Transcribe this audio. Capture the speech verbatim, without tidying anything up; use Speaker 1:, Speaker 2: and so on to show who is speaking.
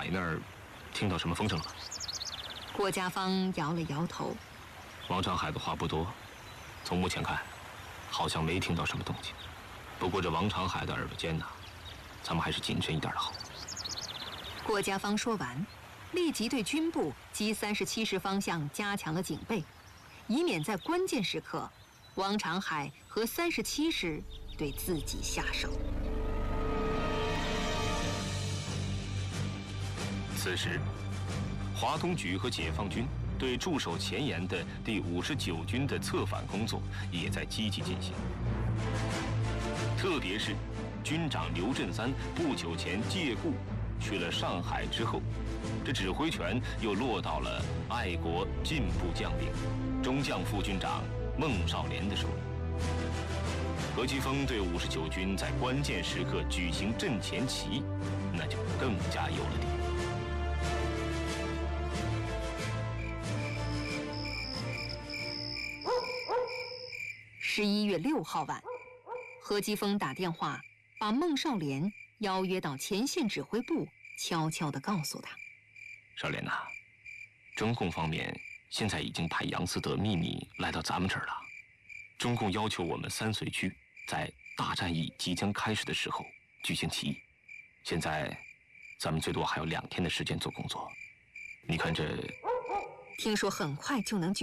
Speaker 1: 一面听到什么风声了吗？
Speaker 2: 郭家芳摇了摇头。
Speaker 1: 王长海的话不多，从目前看，好像没听到什么动静。不过这王长海的耳朵尖呐，咱们还是谨慎一点的好。
Speaker 2: 郭家芳说完，立即对军部及三十七师方向加强了警备，以免在关键时刻，王长海和三十七师对自己下手。
Speaker 1: 此时，华东局和解放军对驻守前沿的第五十九军的策反工作也在积极进行。特别是军长刘振三不久前借故去了上海之后，这指挥权又落到了爱国进步将领、中将副军长孟少莲的手里。何其峰对五十九军在关键时刻举行阵前棋，那就更加有了底。
Speaker 2: 十一月六号晚，何基峰打电话把孟少莲邀约到前线指挥部，悄悄地告诉他：“
Speaker 1: 少莲呐、啊，中共方面现在已经派杨思德秘密来到咱们这儿了。中共要求我们三绥区在大战役即将开始的时候举行起义。现在咱们最多还有两天的时间做工作。你看这……
Speaker 2: 听说很快就能举。”